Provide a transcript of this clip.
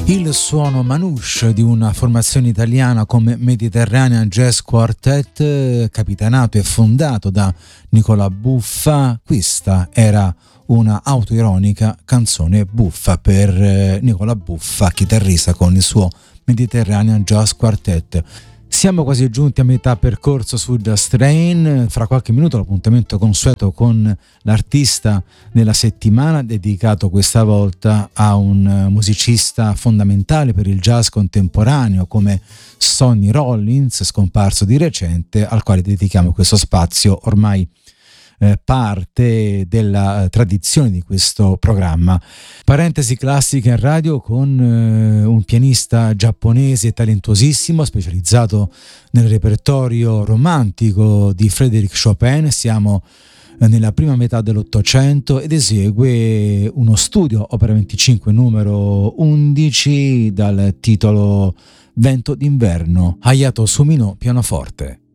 Il suono manouche di una formazione italiana come Mediterranean Jazz Quartet, capitanato e fondato da Nicola Buffa. Questa era una autoironica canzone buffa per Nicola Buffa, chitarrista con il suo Mediterranean Jazz Quartet. Siamo quasi giunti a metà percorso su Just Train. Fra qualche minuto l'appuntamento consueto con l'artista della settimana, dedicato questa volta a un musicista fondamentale per il jazz contemporaneo come Sonny Rollins, scomparso di recente, al quale dedichiamo questo spazio ormai parte della tradizione di questo programma. Parentesi classica in radio con un pianista giapponese talentuosissimo, specializzato nel repertorio romantico di Frédéric Chopin. Siamo nella prima metà dell'Ottocento ed esegue uno studio opera 25 numero 11 dal titolo Vento d'inverno. Hayato Sumino, pianoforte.